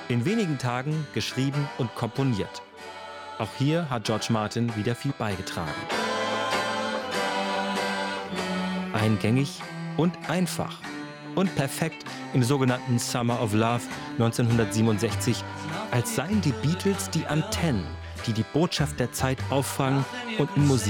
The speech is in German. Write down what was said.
In wenigen Tagen geschrieben und komponiert. Auch hier hat George Martin wieder viel beigetragen. Eingängig und einfach. Und perfekt im sogenannten Summer of Love 1967, als seien die Beatles die Antennen, die die Botschaft der Zeit auffangen und in Musik